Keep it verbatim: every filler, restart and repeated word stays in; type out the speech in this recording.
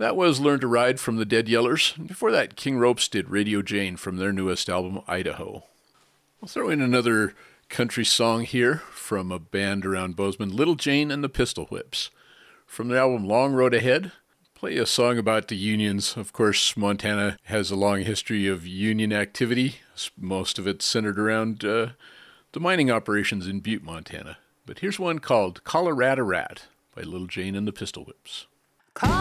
That was Learn to Ride from the Dead Yellers. Before that, King Ropes did Radio Jane from their newest album, Idaho. I'll throw in another country song here from a band around Bozeman, Little Jane and the Pistol Whips. From their album Long Road Ahead, play a song about the unions. Of course, Montana has a long history of union activity. Most of it centered around uh, the mining operations in Butte, Montana. But here's one called Colorado Rat by Little Jane and the Pistol Whips.